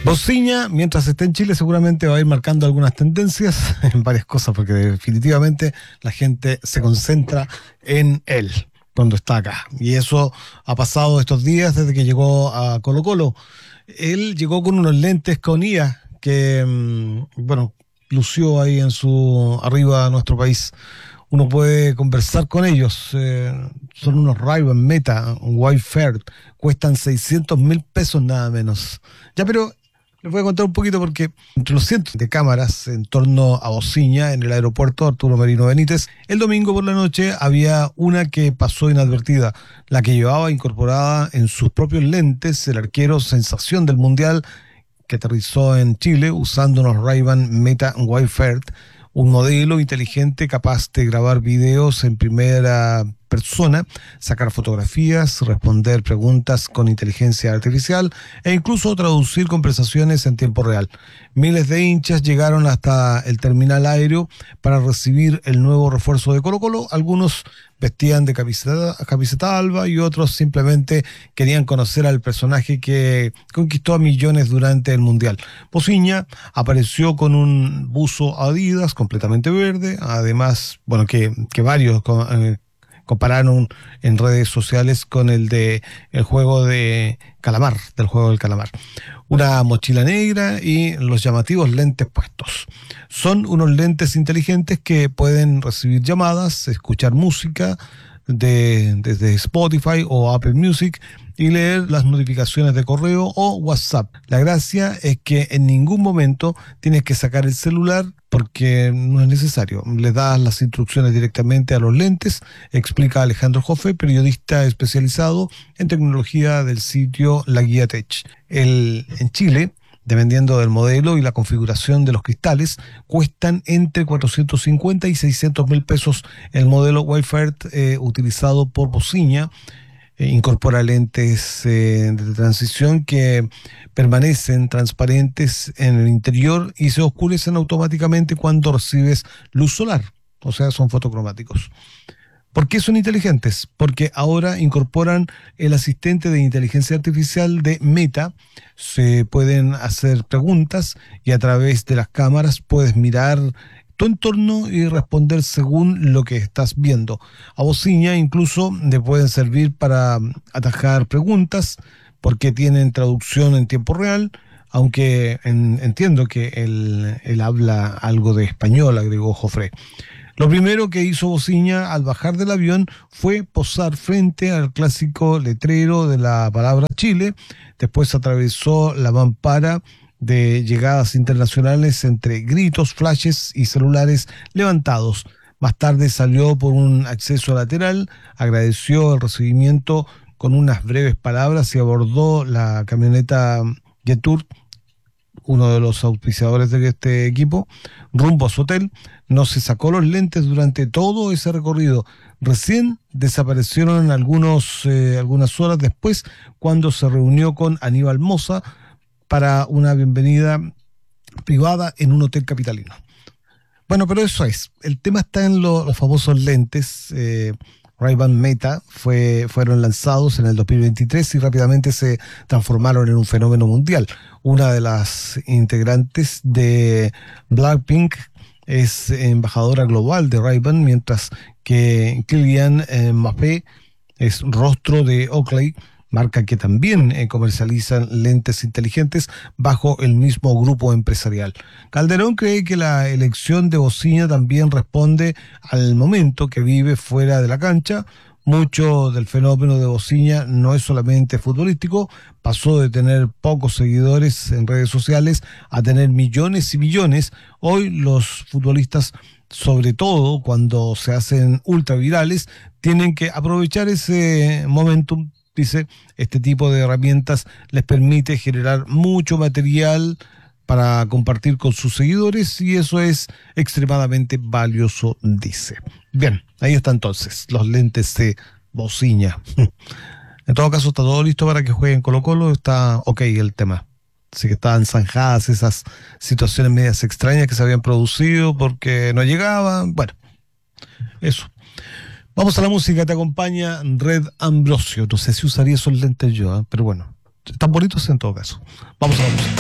Bociña, mientras esté en Chile, seguramente va a ir marcando algunas tendencias en varias cosas, porque definitivamente la gente se concentra en él cuando está acá. Y eso ha pasado estos días desde que llegó a Colo-Colo. Él llegó con unos lentes con IA que, bueno, lució ahí en su arriba a nuestro país. Uno puede conversar con ellos. Son unos Ray-Ban Meta, un Wayfair, cuestan 600.000 pesos nada menos. Ya, pero les voy a contar un poquito porque entre los cientos de cámaras en torno a Bociña, en el aeropuerto Arturo Merino Benítez, el domingo por la noche había una que pasó inadvertida, la que llevaba incorporada en sus propios lentes el arquero sensación del Mundial que aterrizó en Chile usando unos Ray-Ban Meta Wayfair, un modelo inteligente capaz de grabar videos en primera persona, sacar fotografías, responder preguntas con inteligencia artificial e incluso traducir conversaciones en tiempo real. Miles de hinchas llegaron hasta el terminal aéreo para recibir el nuevo refuerzo de Colo-Colo. Algunos vestían de camiseta alba y otros simplemente querían conocer al personaje que conquistó a millones durante el Mundial. Bociña apareció con un buzo Adidas completamente verde, además, bueno, que varios compararon en redes sociales con el de el juego de calamar, del juego del calamar. Una mochila negra y los llamativos lentes puestos. Son unos lentes inteligentes que pueden recibir llamadas, escuchar música desde Spotify o Apple Music y leer las notificaciones de correo o WhatsApp. La gracia es que en ningún momento tienes que sacar el celular porque no es necesario. Le das las instrucciones directamente a los lentes, explica Alejandro Joffe, periodista especializado en tecnología del sitio La Guía Tech. En Chile, dependiendo del modelo y la configuración de los cristales, cuestan entre 450 y 600.000 pesos el modelo Wayfair utilizado por Bociña. Incorpora lentes de transición que permanecen transparentes en el interior y se oscurecen automáticamente cuando recibes luz solar, o sea, son fotocromáticos. ¿Por qué son inteligentes? Porque ahora incorporan el asistente de inteligencia artificial de Meta. Se pueden hacer preguntas y a través de las cámaras puedes mirar tu entorno y responder según lo que estás viendo. A Bociña incluso le pueden servir para atajar preguntas porque tienen traducción en tiempo real, aunque entiendo que él habla algo de español, agregó Jofre. Lo primero que hizo Bociña al bajar del avión fue posar frente al clásico letrero de la palabra Chile, después atravesó la mampara de llegadas internacionales entre gritos, flashes y celulares levantados. Más tarde salió por un acceso lateral, agradeció el recibimiento con unas breves palabras y abordó la camioneta Jetour, uno de los auspiciadores de este equipo, rumbo a su hotel. No se sacó los lentes durante todo ese recorrido. Recién desaparecieron algunas horas después cuando se reunió con Aníbal Mosa para una bienvenida privada en un hotel capitalino. Bueno, pero eso es. El tema está en los famosos lentes. Ray-Ban Meta fueron lanzados en el 2023 y rápidamente se transformaron en un fenómeno mundial. Una de las integrantes de Blackpink es embajadora global de Ray-Ban, mientras que Kylian Mbappé es rostro de Oakley, marca que también comercializan lentes inteligentes bajo el mismo grupo empresarial. Calderón cree que la elección de Bociña también responde al momento que vive fuera de la cancha. Mucho del fenómeno de Bociña no es solamente futbolístico, pasó de tener pocos seguidores en redes sociales a tener millones y millones. Hoy los futbolistas, sobre todo cuando se hacen ultra virales, tienen que aprovechar ese momentum. Dice, este tipo de herramientas les permite generar mucho material para compartir con sus seguidores y eso es extremadamente valioso, dice. Bien, ahí está entonces, los lentes de Bociña. En todo caso, está todo listo para que jueguen Colo-Colo, está ok el tema. Así que estaban zanjadas esas situaciones medias extrañas que se habían producido porque no llegaban. Bueno, eso. Vamos a la música, te acompaña Red Ambrosio. No sé si usaría esos lentes yo, pero bueno, están bonitos en todo caso. Vamos a la música.